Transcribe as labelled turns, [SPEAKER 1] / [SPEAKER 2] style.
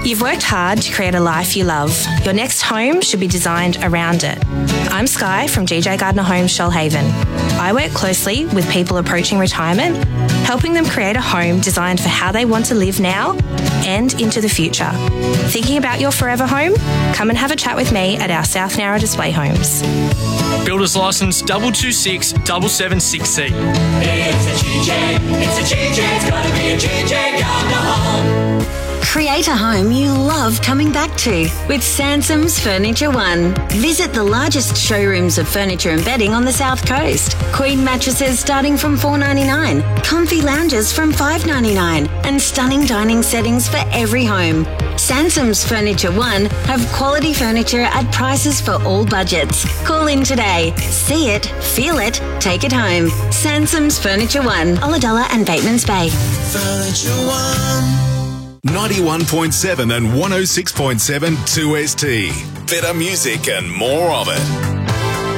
[SPEAKER 1] You've worked hard to create a life you love. Your next home should be designed around it. I'm Sky from GJ Gardner Homes Shoalhaven. I work closely with people approaching retirement, helping them create a home designed for how they want to live now and into the future. Thinking about your forever home? Come and have a chat with me at our South Nowra Display Homes.
[SPEAKER 2] Builder's licence 226 776C.
[SPEAKER 3] It's a GJ, it's gotta be a GJ Gardner Home.
[SPEAKER 4] Create a home you love coming back to with Sansom's Furniture One. Visit the largest showrooms of furniture and bedding on the South Coast. Queen mattresses starting from $4.99, comfy lounges from $5.99, and stunning dining settings for every home. Sansom's Furniture One have quality furniture at prices for all budgets. Call in today. See it, feel it, take it home. Sansom's Furniture One, Ulladulla and Batemans Bay.
[SPEAKER 5] Furniture One. 91.7 and 106.7 2ST. Better music and more of it.